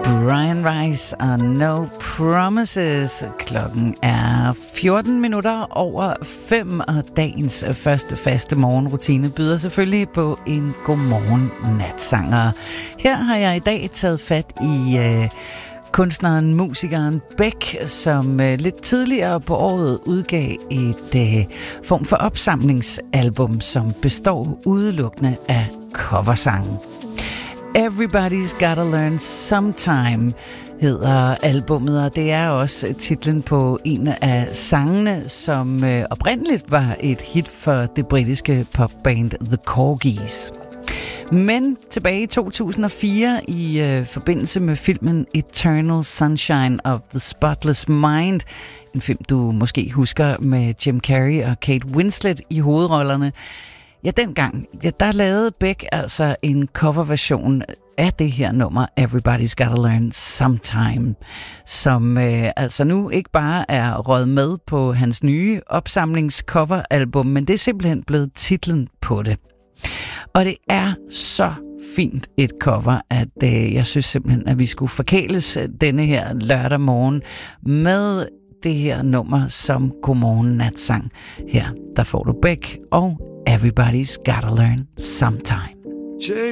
Brian Rice og No Promises. Klokken er 14 minutter over 5, og dagens første faste morgenrutine byder selvfølgelig på en godmorgen natsanger. Her har jeg i dag taget fat i kunstneren, musikeren Beck, som lidt tidligere på året udgav et form for opsamlingsalbum, som består udelukkende af coversange. Everybody's Gotta Learn Sometime hedder albummet, og det er også titlen på en af sangene, som oprindeligt var et hit for det britiske popband The Corgis. Men tilbage i 2004 i forbindelse med filmen Eternal Sunshine of the Spotless Mind, en film du måske husker med Jim Carrey og Kate Winslet i hovedrollerne, ja, dengang, der lavede Beck altså en coverversion af det her nummer, Everybody's Gotta Learn Sometime, som altså nu ikke bare er røget med på hans nye opsamlingscoveralbum, men det er simpelthen blevet titlen på det. Og det er så fint et cover, at jeg synes simpelthen, at vi skulle forkæles denne her lørdag morgen med det her nummer som godmorgen natsang. Her, der får du Beck og Everybody's Gotta Learn Sometime. Chain